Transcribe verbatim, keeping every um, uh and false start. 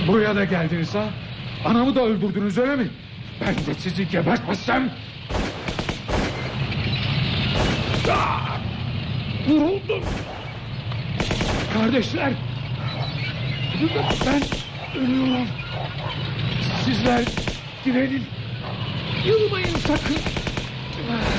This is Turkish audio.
Buraya da geldiniz ha? Anamı da öldürdünüz öyle mi? Ben de sizi gebertmezsem... Ah! Vuruldum. Kardeşler, ben ölüyorum. Sizler direnin, yılmayın sakın.